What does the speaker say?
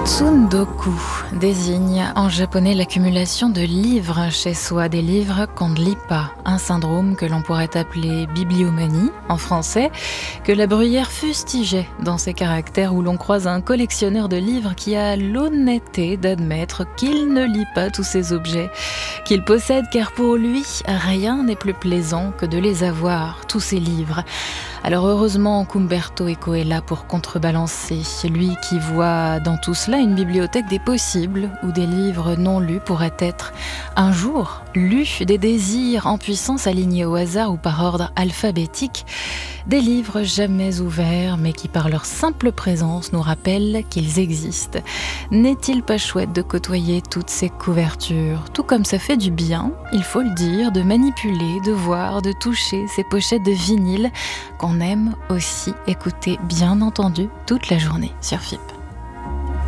Tsundoku désigne en japonais l'accumulation de livres chez soi, des livres qu'on ne lit pas, un syndrome que l'on pourrait appeler bibliomanie en français, que la Bruyère fustigeait dans ses caractères où l'on croise un collectionneur de livres qui a l'honnêteté d'admettre qu'il ne lit pas tous ces objets qu'il possède, car pour lui, rien n'est plus plaisant que de les avoir, tous ces livres. Alors heureusement qu'Umberto Eco est là pour contrebalancer, lui qui voit dans tout cela une bibliothèque des possibles, où des livres non lus pourraient être un jour lus, des désirs en puissance alignés au hasard ou par ordre alphabétique, des livres jamais ouverts mais qui par leur simple présence nous rappellent qu'ils existent. N'est-il pas chouette de côtoyer toutes ces couvertures, tout comme ça fait du bien, il faut le dire, de manipuler, de voir, de toucher ces pochettes de vinyle qu'on aime aussi écouter, bien entendu, toute la journée sur FIP.